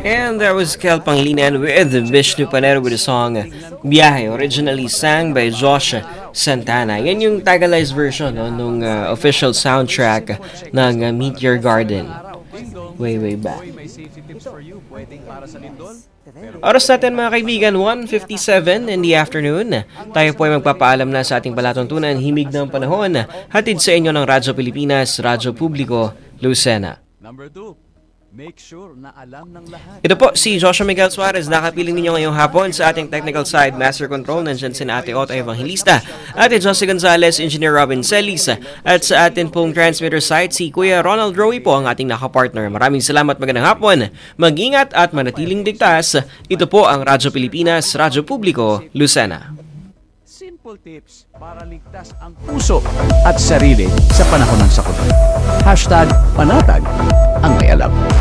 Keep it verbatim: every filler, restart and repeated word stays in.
And there was Kel Panglinan with Vishnu Panero with the song Biyahe, originally sang by Josh Santana. Yan yung tagalized version no, nung uh, official soundtrack ng uh, Meet Your Garden. Way, way back. Oras natin mga kaibigan, one fifty-seven in the afternoon. Tayo po ay magpapaalam na sa ating palatuntunan, himig ng panahon. Hatid sa inyo ng Radyo Pilipinas, Radyo Publiko, Lucena. Number two, make sure na alam ng lahat. Ito po si Joshua Miguel Suarez, nakapiling ninyo ngayong hapon sa ating technical side, Master Control. Nandyan si Ate Ota Evangelista, Ate Josie Gonzalez, Engineer Robin Celis, at sa atin pong transmitter side, si Kuya Ronald Rowe po ang ating nakapartner. Maraming salamat, magandang hapon, mag-ingat at manatiling ligtas. Ito po ang Radyo Pilipinas, Radyo Publiko, Lucena. Simple tips para ligtas ang puso at sarili sa panahon ng sakit. Hashtag panatag ang may alam.